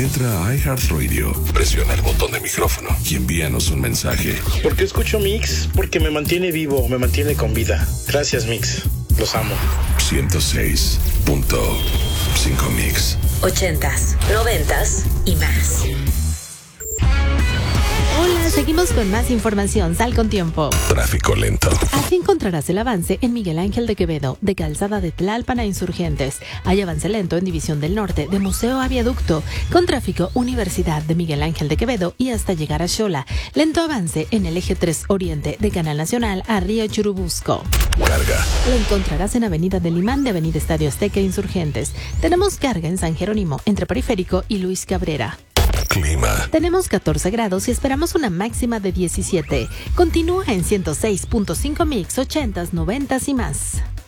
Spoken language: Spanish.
Entra a iHeartRadio, presiona el botón de micrófono y envíanos un mensaje. ¿Por qué escucho Mix? Porque me mantiene vivo, me mantiene con vida. Gracias, Mix. Los amo. 106.5 Mix. 80s, 90s y más. Hola, seguimos con más información. Sal con tiempo. Tráfico lento. Así encontrarás el avance en Miguel Ángel de Quevedo, de Calzada de Tlalpan a Insurgentes. Hay avance lento en División del Norte, de Museo a Viaducto, con tráfico Universidad de Miguel Ángel de Quevedo y hasta llegar a Xola. Lento avance en el eje 3 Oriente, de Canal Nacional a Río Churubusco. Carga. Lo encontrarás en Avenida del Limán de Avenida Estadio Azteca e Insurgentes. Tenemos carga en San Jerónimo, entre Periférico y Luis Cabrera. Clima. Tenemos 14 grados y esperamos una máxima de 17. Continúa en 106.5 Mix, 80s, 90s y más.